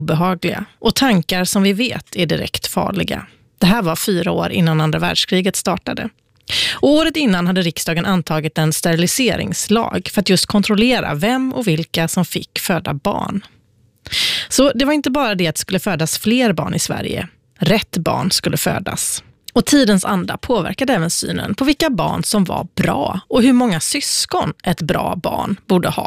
obehagliga och tankar som vi vet är direkt farliga. Det här var 4 år innan andra världskriget startade. Och året innan hade riksdagen antagit en steriliseringslag för att just kontrollera vem och vilka som fick föda barn. Så det var inte bara det att det skulle födas fler barn i Sverige. Rätt barn skulle födas. Och tidens anda påverkade även synen på vilka barn som var bra och hur många syskon ett bra barn borde ha.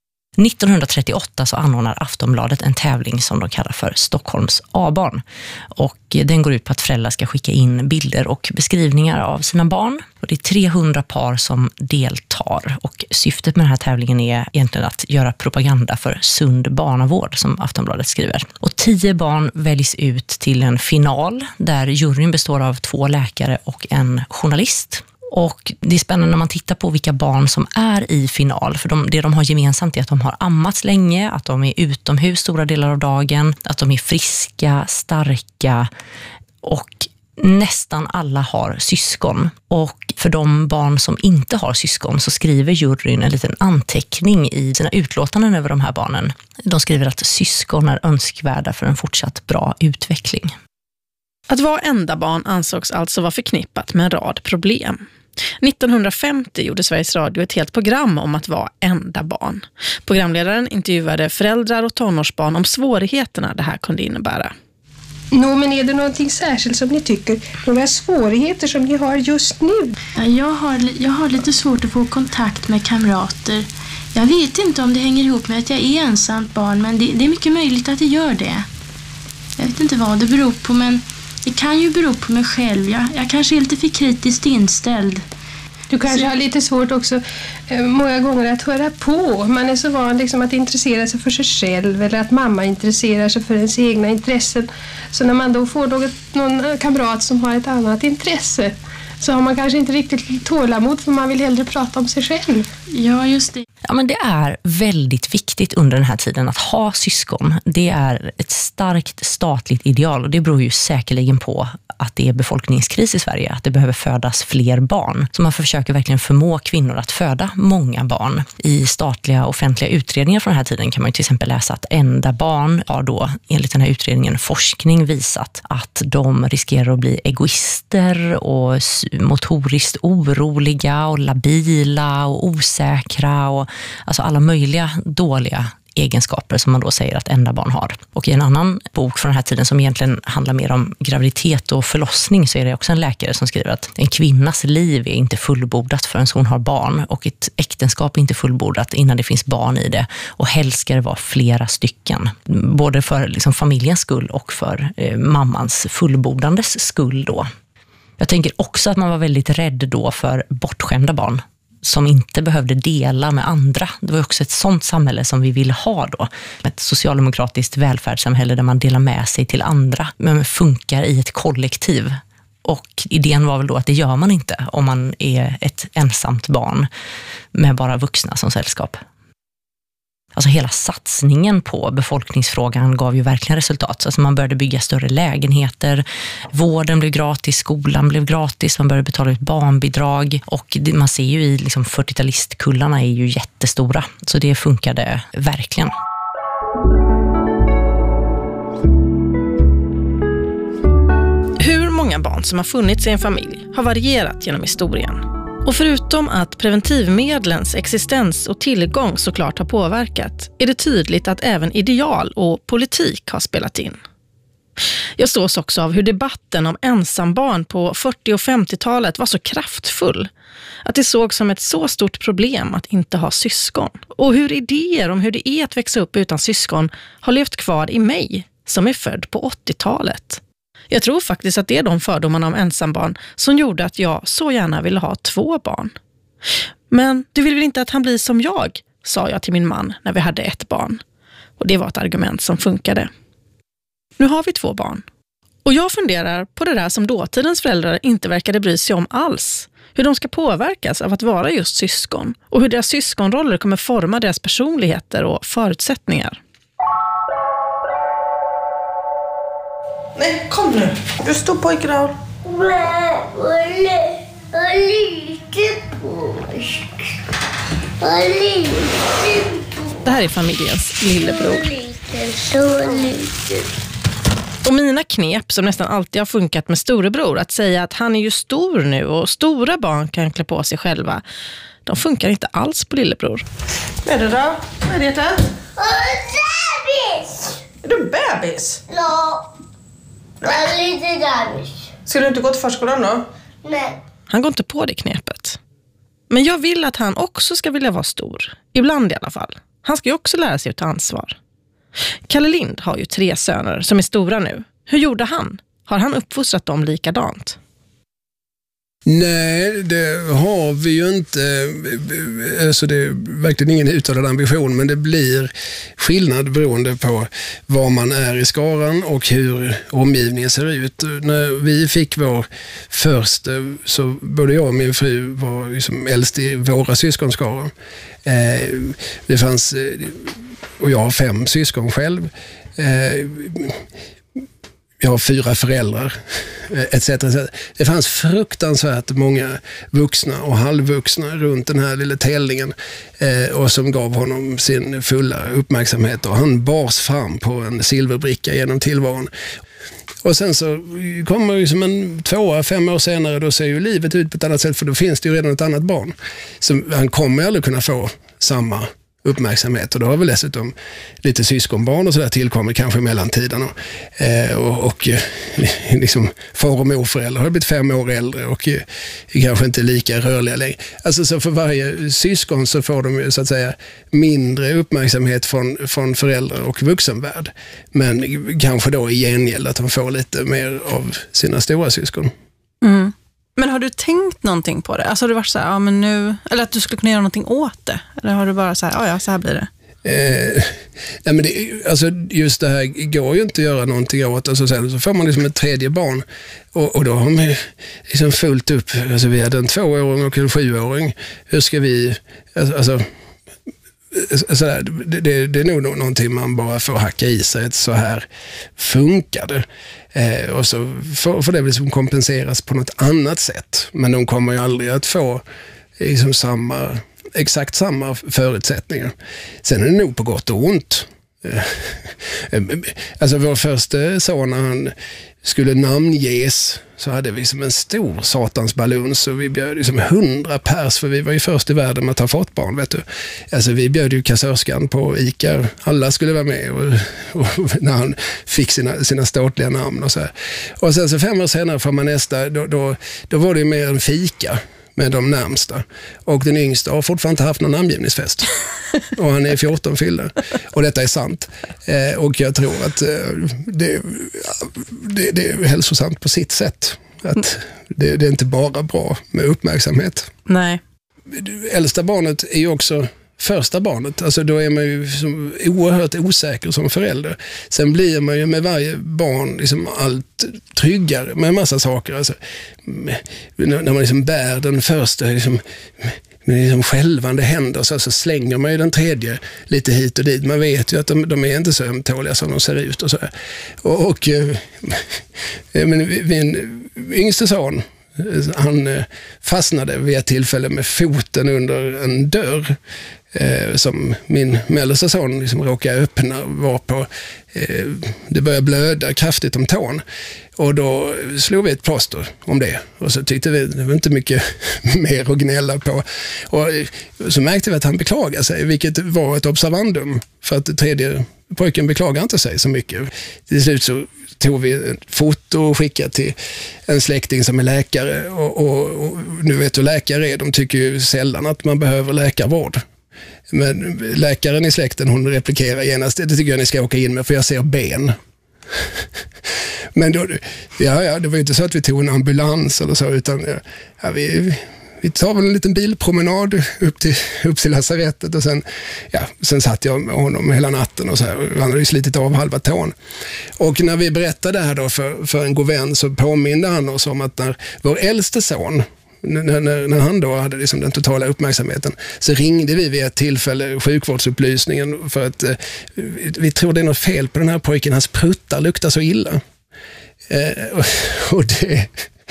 1938 så anordnar Aftonbladet en tävling som de kallar för Stockholms A-barn. Och den går ut på att föräldrar ska skicka in bilder och beskrivningar av sina barn. Och det är 300 par som deltar. Och syftet med den här tävlingen är egentligen att göra propaganda för sund barnavård, som Aftonbladet skriver. Och 10 barn väljs ut till en final där juryn består av 2 läkare och en journalist. Och det är spännande när man tittar på vilka barn som är i final. För det de har gemensamt är att de har ammats länge, att de är utomhus stora delar av dagen, att de är friska, starka och nästan alla har syskon. Och för de barn som inte har syskon så skriver juryn en liten anteckning i sina utlåtanden över de här barnen. De skriver att syskon är önskvärda för en fortsatt bra utveckling. Att vara enda barn ansågs alltså vara förknippat med en rad problem. 1950 gjorde Sveriges Radio ett helt program om att vara enda barn. Programledaren intervjuade föräldrar och tonårsbarn om svårigheterna det här kunde innebära. Men är det någonting särskilt som ni tycker? Några svårigheter som ni har just nu? Ja, jag har lite svårt att få kontakt med kamrater. Jag vet inte om det hänger ihop med att jag är ensamt barn, men det är mycket möjligt att det gör det. Jag vet inte vad det beror på, men det kan ju bero på mig själv. Jag kanske är lite för kritiskt inställd. Du kanske har lite svårt också många gånger att höra på. Man är så van liksom att intressera sig för sig själv, eller att mamma intresserar sig för ens egna intressen. Så när man då får någon kamrat som har ett annat intresse så har man kanske inte riktigt tålamod, för man vill hellre prata om sig själv. Ja, just det. Ja, men det är väldigt viktigt under den här tiden att ha syskon. Det är ett starkt statligt ideal, och det beror ju säkerligen på att det är befolkningskris i Sverige, att det behöver födas fler barn. Så man försöker verkligen förmå kvinnor att föda många barn. I statliga offentliga utredningar från den här tiden kan man ju till exempel läsa att enda barn har då enligt den här utredningen forskning visat att de riskerar att bli egoister och motoriskt oroliga och labila och osäkra och alltså alla möjliga dåliga egenskaper som man då säger att enda barn har. Och i en annan bok från den här tiden som egentligen handlar mer om graviditet och förlossning så är det också en läkare som skriver att en kvinnas liv är inte fullbordat förrän hon har barn, och ett äktenskap är inte fullbordat innan det finns barn i det, och helst ska det vara flera stycken. Både för liksom familjens skull och för mammans fullbordandes skull då. Jag tänker också att man var väldigt rädd då för bortskämda barn som inte behövde dela med andra. Det var också ett sånt samhälle som vi ville ha då. Ett socialdemokratiskt välfärdssamhälle där man delar med sig till andra, men funkar i ett kollektiv. Och idén var väl då att det gör man inte om man är ett ensamt barn med bara vuxna som sällskap. Alltså hela satsningen på befolkningsfrågan gav ju verkligen resultat. Alltså man började bygga större lägenheter, vården blev gratis, skolan blev gratis, man började betala ut barnbidrag, och man ser ju i liksom 40-talistkullarna är ju jättestora. Så det funkade verkligen. Hur många barn som har funnits i en familj har varierat genom historien. Och förutom att preventivmedlens existens och tillgång såklart har påverkat, är det tydligt att även ideal och politik har spelat in. Jag slås också av hur debatten om ensambarn på 40- och 50-talet var så kraftfull. Att det såg som ett så stort problem att inte ha syskon. Och hur idéer om hur det är att växa upp utan syskon har levt kvar i mig, som är född på 80-talet. Jag tror faktiskt att det är de fördomarna om ensambarn som gjorde att jag så gärna ville ha 2 barn. Men du vill väl inte att han blir som jag, sa jag till min man när vi hade 1 barn. Och det var ett argument som funkade. Nu har vi 2 barn. Och jag funderar på det där som dåtidens föräldrar inte verkade bry sig om alls. Hur de ska påverkas av att vara just syskon. Och hur deras syskonroller kommer forma deras personligheter och förutsättningar. Nej, kom nu. Du står pojkar och... Det här är familjens lillebror. Det är så lite. Och mina knep som nästan alltid har funkat med storebror, att säga att han är ju stor nu och stora barn kan klä på sig själva, de funkar inte alls på lillebror. Vad är det då? Vad är det? Bebis! Är du bebis? Ja. Jag är lite bebis. Ska du inte gå till förskolan då? Nej. Han går inte på det knepet. Men jag vill att han också ska vilja vara stor. Ibland i alla fall. Han ska ju också lära sig att ta ansvar. Kalle Lind har ju 3 söner som är stora nu. Hur gjorde han? Har han uppfostrat dem likadant? Nej, det har vi ju inte. Alltså det är verkligen ingen uttalad ambition, men det blir skillnad beroende på var man är i skaran och hur omgivningen ser ut. När vi fick vår första, så både jag och min fru var liksom äldst i våra syskonskara. Det fanns, och jag har 5 syskon själv. Jag har 4 föräldrar, etc. Det fanns fruktansvärt många vuxna och halvvuxna runt den här lilla tällningen och som gav honom sin fulla uppmärksamhet. Och han bars fram på en silverbricka genom tillvaron. Och sen så kommer ju som en 2-5 år senare, då ser ju livet ut på ett annat sätt, för då finns det ju redan ett annat barn. Så han kommer aldrig kunna få samma uppmärksamhet, och då har vi dessutom lite syskonbarn och sådär tillkommit kanske mellan tiden och liksom far- och morföräldrar har blivit 5 år äldre och kanske inte lika rörliga längre. Alltså så för varje syskon så får de ju så att säga mindre uppmärksamhet från föräldrar och vuxenvärld, men kanske då i gengäld att de får lite mer av sina stora syskon. Mm. Men har du tänkt någonting på det? Alltså har du varit så här, ja men nu, eller att du skulle kunna göra någonting åt det? Eller har du bara så här, ja så här blir det? Nej, men alltså just det här går ju inte att göra någonting åt. Alltså sen så får man liksom ett 3:e barn och då har man liksom fullt upp. Alltså vi hade en 2-åring och en 7-åring. Hur ska vi, alltså sådär, det är nog någonting man bara får hacka i sig, att så här funkar det. Och så får det liksom kompenseras på något annat sätt. Men de kommer ju aldrig att få liksom exakt samma förutsättningar. Sen är det nog på gott och ont. Alltså vår första son, när han skulle namnges, så hade vi som en stor satansballon, så vi bjöd liksom 100 pers, för vi var ju först i världen med att ha fått barn, vet du. Alltså vi bjöd ju kassörskan på ICA, alla skulle vara med och när han fick sina ståtliga namn och så här. Och sen så 5 år senare får man nästa, då var det ju mer en fika med de närmsta. Och den yngsta har fortfarande inte haft någon namngivningsfest. Och han är 14 fyller. Och detta är sant. Och jag tror att det är hälsosamt på sitt sätt. Att det är inte bara bra med uppmärksamhet. Nej. Äldsta barnet är ju också första barnet. Alltså då är man ju som oerhört osäker som förälder. Sen blir man ju med varje barn liksom allt tryggare med en massa saker. Alltså, när man liksom bär den första liksom, med liksom skälvande händer, så slänger man ju den 3:e lite hit och dit. Man vet ju att de är inte så ömtåliga som de ser ut och så här. Men min yngste son, han fastnade vid ett tillfälle med foten under en dörr som min mellersta son liksom råkade öppna, var på det började blöda kraftigt om tån, och då slog vi ett plåster om det, och så tyckte vi det var inte mycket mer att gnälla på, och så märkte vi att han beklagade sig, vilket var ett observandum, för att 3:e pojken beklagar inte sig så mycket. Till slut så tog vi ett foto och skickade till en släkting som är läkare, och nu vet du, läkare är, de tycker ju sällan att man behöver läkarvård. Men läkaren i släkten, hon replikerar genast, det tycker jag ni ska åka in med, för jag ser ben. Men då, det var ju inte så att vi tog en ambulans eller så, utan vi tar väl en liten bilpromenad upp till lasarettet, och sen satt jag med honom hela natten och så här, han hade ju slitit av halva tån. Och när vi berättade det här då för en god vän, så påminde han oss om att när vår äldste son, när han då hade liksom den totala uppmärksamheten, så ringde vi vid ett tillfälle sjukvårdsupplysningen, för att vi tror det är något fel på den här pojken, hans pruttar luktar så illa. Och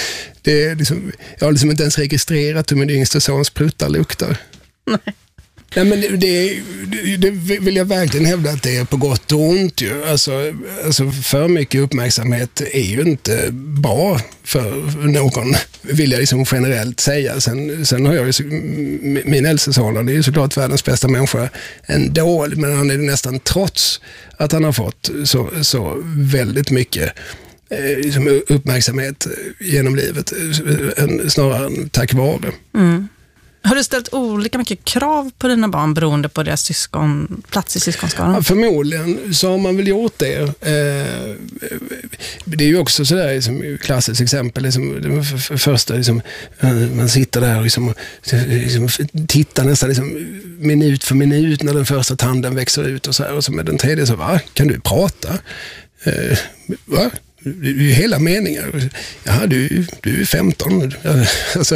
det är liksom, jag har liksom inte ens registrerat hur min yngste sons pruttar luktar. Nej. Nej, men det vill jag verkligen hävda att det är på gott och ont ju. Alltså för mycket uppmärksamhet är ju inte bra för någon, vill jag liksom generellt säga. Sen har jag ju, min äldste son, han är ju såklart världens bästa människa ändå, men han är nästan trots att han har fått så väldigt mycket liksom uppmärksamhet genom livet, snarare än tack vare. Mm. Har du ställt olika mycket krav på dina barn beroende på deras plats i syskonskaran? Ja, förmodligen så har man väl gjort det. Det är ju också sådär liksom, klassiskt exempel. Liksom, det första, liksom, man sitter där och liksom, tittar nästan liksom, minut för minut när den första tanden växer ut och så här. Och så med den tredje så, va? Kan du prata? Va? Det är ju hela meningar. Ja, du är 15. Alltså,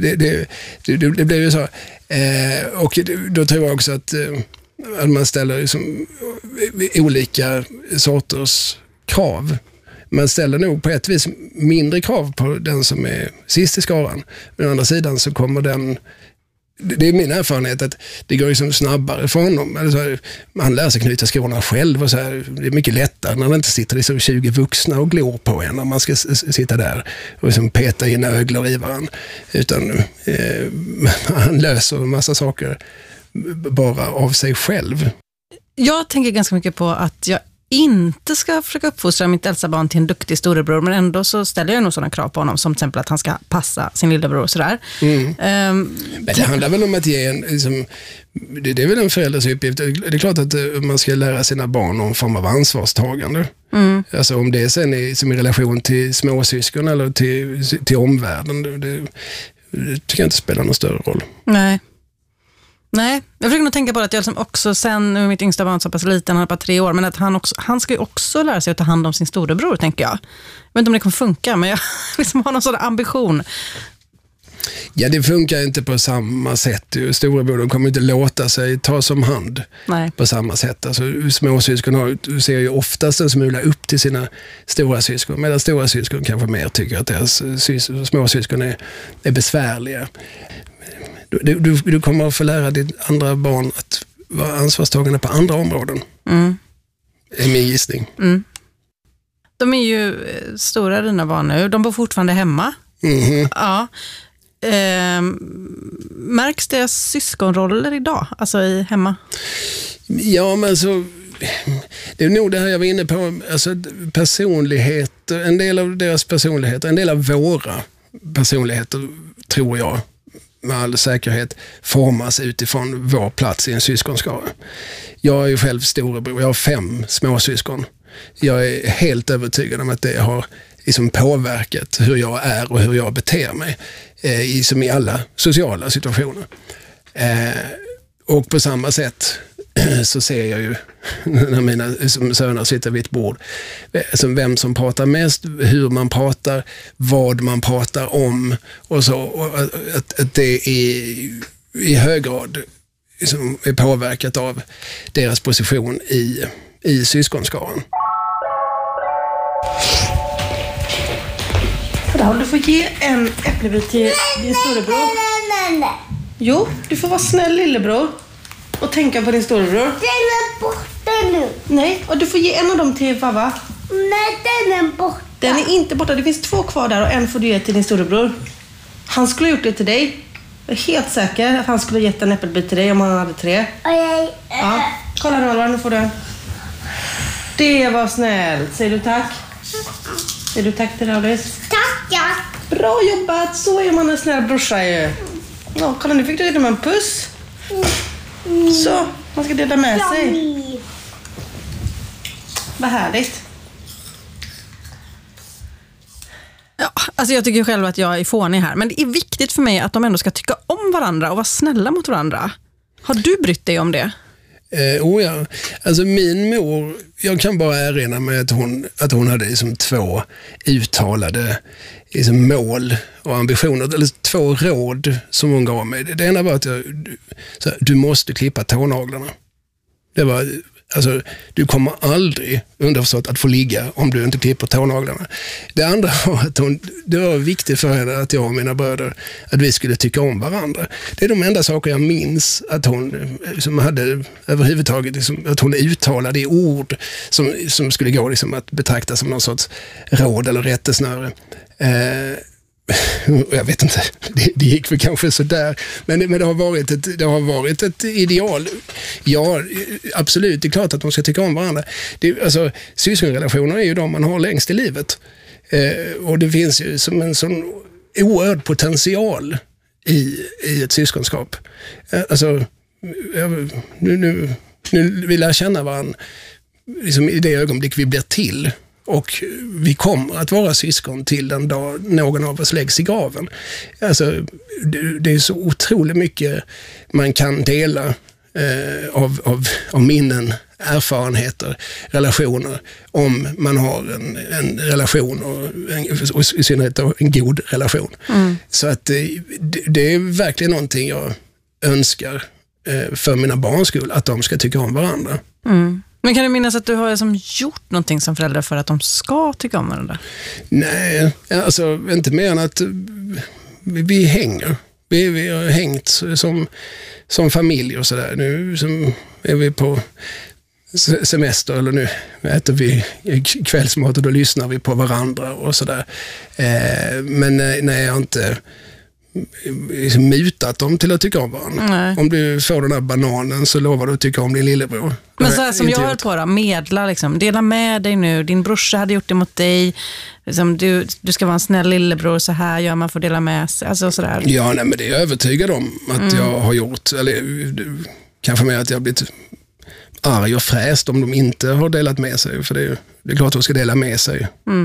det blev ju så. Och då tror jag också att man ställer liksom olika sorters krav. Man ställer nog på ett vis mindre krav på den som är sist i skaran. Men å andra sidan så kommer den... Det är min erfarenhet att det går liksom snabbare för honom. Eller så här, han lär sig knyta skorna själv och så här, det är mycket lättare när det inte sitter liksom 20 vuxna och glor på en när man ska sitta där och liksom peta in öglor i varandra. Utan han löser en massa saker bara av sig själv. Jag tänker ganska mycket på att jag inte ska försöka uppfostra mitt äldsta barn till en duktig storebror, men ändå så ställer jag nog sådana krav på honom, som till exempel att han ska passa sin lillebror och sådär. Men det handlar väl om att ge en, liksom, det är väl en förälders uppgift. Det är klart att man ska lära sina barn någon form av ansvarstagande. Alltså om det sen är som i relation till småsyskon eller till omvärlden, det tycker jag inte spelar någon större roll. Nej, jag försöker nog tänka på att jag liksom också sen mitt yngsta barn så pass liten, han är bara 3 år, men att han ska ju också lära sig att ta hand om sin storebror, tänker jag. Jag vet inte om det kommer funka, men jag liksom har någon sån ambition. Ja, det funkar inte på samma sätt. Storebror kommer inte låta sig ta som hand. Nej. På samma sätt. Alltså, småsyskon ser ju oftast en smula upp till sina stora syskon, medan stora syskon kanske mer tycker att deras småsyskon är besvärliga. Du kommer att få lära ditt andra barn att vara ansvarstagande på andra områden. Är min gissning. De är ju stora, dina barn nu. De bor fortfarande hemma. Ja. Märks deras syskonroller idag? Alltså i hemma? Ja, men så... Det är nog det här jag var inne på. Alltså personligheter, en del av deras personligheter, en del av våra personligheter, tror jag, med all säkerhet formas utifrån vår plats i en syskonskara. Jag är ju själv storebror, jag har 5 småsyskon. Jag är helt övertygad om att det har liksom påverkat hur jag är och hur jag beter mig som i alla sociala situationer. Och på samma sätt så ser jag ju när mina söner sitter vid ett bord vem som pratar mest, hur man pratar, vad man pratar om och så, och att det i hög grad liksom är påverkat av deras position i syskonskaran. Du får ge en äpplebit till din storebror. Nej. Jo, du får vara snäll lillebror och tänka på din storebror. Den är borta nu. Nej, och du får ge en av dem till Vava. Nej, den är borta. Den är inte borta. Det finns 2 kvar där och en får du ge till din storebror. Han skulle ha gjort det till dig. Jag är helt säker att han skulle ha gett en äppelbit till dig om han hade 3. Ja, kolla nu Alvar, nu får du en. Det var snällt. Säger du tack? Säger du tack till Raulis? Tack. Bra jobbat, så är man en snäll brorsa ju. Ja, kolla, nu fick du ge dem en puss. Så, man ska dela med sig. Vad härligt. Ja, alltså jag tycker själv att jag är fånig här, men det är viktigt för mig att de ändå ska tycka om varandra och vara snälla mot varandra. Har du brytt dig om det? Ja, alltså min mor, jag kan bara erinra mig att hon hade liksom 2 uttalade liksom mål och ambitioner, eller 2 råd som hon gav mig. Det ena var att du måste klippa tånaglarna. Det var Alltså, du kommer aldrig underförstått att få ligga om du inte klipper tånaglarna. Det andra var att det var viktigt för henne att jag och mina bröder, att vi skulle tycka om varandra. Det är de enda saker jag minns att hon som hade överhuvudtaget, liksom, att hon uttalade i ord som skulle gå liksom, att betrakta som någon sorts råd eller rättesnöre. Jag vet inte, det gick för kanske sådär, men det har varit ett ideal. Ja, absolut, det är klart att de ska tycka om varandra. Alltså, syskonrelationer är ju de man har längst i livet. Och det finns ju som en sån oerhörd potential i ett syskonskap. Alltså, nu vill jag känna varandra liksom i det ögonblick vi blir till. Och vi kommer att vara syskon till den dag någon av oss läggs i graven. Alltså, det är så otroligt mycket man kan dela av minnen, erfarenheter, relationer, om man har en relation och i synnerhet en god relation. Så att det är verkligen någonting jag önskar för mina barns skull, att de ska tycka om varandra. Men kan du minnas att du har som gjort någonting som förälder för att de ska tycka om varandra? Nej, alltså inte mer än att vi hänger. Vi har hängt som familj och sådär. Nu är vi på semester, eller nu äter vi kvällsmat och då lyssnar vi på varandra och sådär. Men när jag inte liksom mutat dem till att tycka om varandra. Nej. Om du får den här bananen så lovar du att tycka om din lillebror. Men så här som jag hör på då, medla liksom, dela med dig nu, din brorsa hade gjort det mot dig, liksom, du ska vara en snäll lillebror, så här gör man, får dela med sig, alltså sådär. Ja, nej, men det är jag övertygad om att jag har gjort, eller kanske mer att jag har blivit arg och fräst om de inte har delat med sig, för det är klart att de ska dela med sig.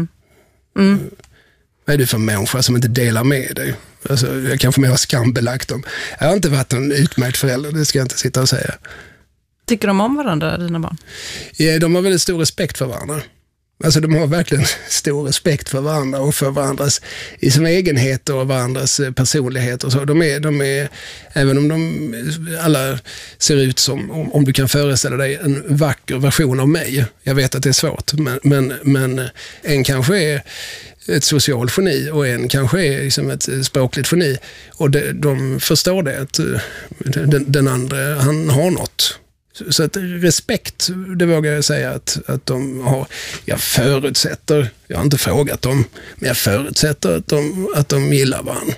Vad är du för människa som inte delar med dig? Alltså, jag kanske mer har skambelagt dem. Jag har inte varit en utmärkt förälder, det ska jag inte sitta och säga. Tycker de om varandra, dina barn? Ja, de har väldigt stor respekt för varandra. Alltså de har verkligen stor respekt för varandra och för varandras i sina egenheter och varandras personligheter. Så de är, även om de alla ser ut som, om du kan föreställa dig en vacker version av mig. Jag vet att det är svårt, men en kanske är ett socialt geni och en kanske är liksom ett språkligt geni. Och de förstår det, att den andra, han har något. Så att respekt, det vågar jag säga att de har. Jag förutsätter, jag har inte frågat dem, men jag förutsätter att de gillar varandra.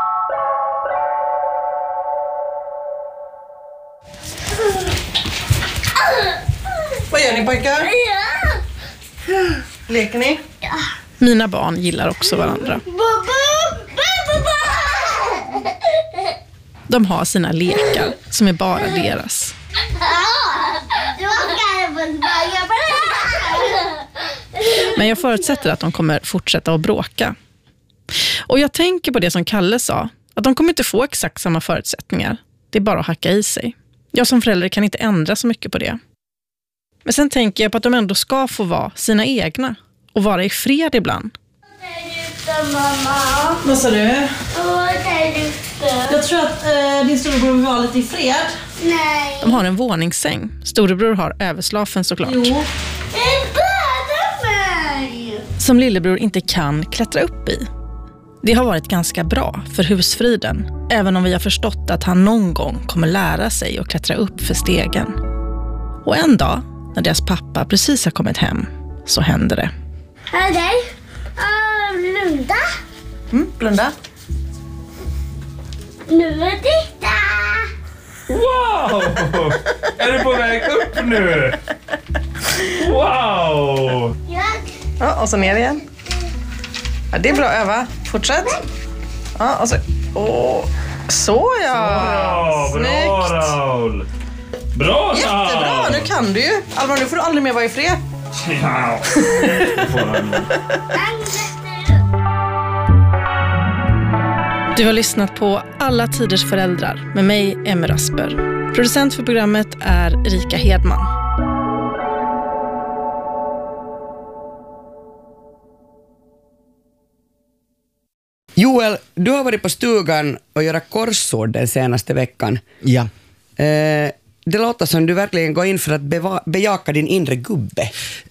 Vad gör ni, pojkar? Leker ni? Ja. Mina barn gillar också varandra. De har sina lekar som är bara deras. Men jag förutsätter att de kommer fortsätta att bråka. Och jag tänker på det som Kalle sa, att de kommer inte få exakt samma förutsättningar. Det är bara att hacka i sig. Jag som förälder kan inte ändra så mycket på det. Men sen tänker jag på att de ändå ska få vara sina egna och vara i fred ibland. Mamma. Vad sa du? Jag tror att din storebror vill vara lite i fred. Nej. De har en våningssäng. Storebror har överslafen såklart. Jo. Som lillebror inte kan klättra upp i. Det har varit ganska bra för husfriden, även om vi har förstått att han någon gång kommer lära sig att klättra upp för stegen. Och en dag, när deras pappa precis har kommit hem, så händer det. Hej dig. Blunda. Blunda. Nu är titta. Wow! Är du på väg upp nu? Wow! Ja, och så ner igen. Ja, det är bra, öva. Fortsätt. Ja, och så. Så ja. Så, bra Raul. Bra Raul. Jättebra, nu kan du ju. Alvar, nu får du aldrig mer vara i fred. Ja. Det får han. Du har lyssnat på Alla tiders föräldrar med mig, Emmy Rasper. Producent för programmet är Rika Hedman. Joel, du har varit på stugan och göra korsord den senaste veckan. Ja. det låter som du verkligen går in för att bejaka din inre gubbe.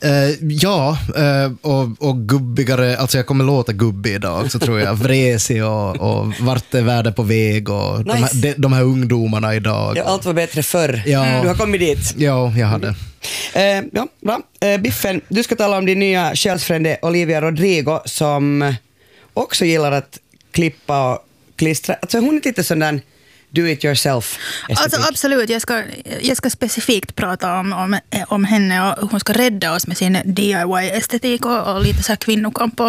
Och gubbigare, alltså jag kommer låta gubbig idag så tror jag, vresig och vart är världen på väg och nice. de här ungdomarna idag. Ja, allt var bättre förr. Ja. Du har kommit dit. Ja, jag hade. Ja, bra. Biffen, du ska tala om din nya själsfrände Olivia Rodrigo som också gillar att klippa och klistra. Alltså hon är lite sån där do it yourself. Alltså absolut, jag ska specifikt prata om henne och hon ska rädda oss med sin DIY-estetik och lite så här kvinnokamp